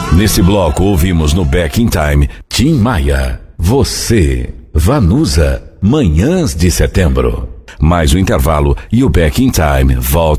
Nesse bloco ouvimos no Back in Time Tim Maia, Você, Vanusa, Manhãs de Setembro. Mais um intervalo e o Back in Time volta.